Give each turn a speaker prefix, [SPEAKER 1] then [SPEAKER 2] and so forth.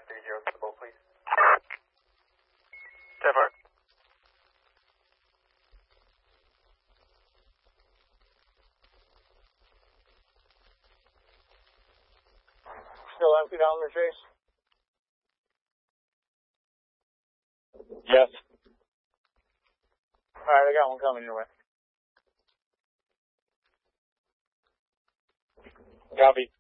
[SPEAKER 1] 530 to the boat, please.
[SPEAKER 2] 10 4.
[SPEAKER 3] Still empty down there, Chase?
[SPEAKER 4] Yes.
[SPEAKER 3] Alright, I got one coming your way.
[SPEAKER 4] Copy.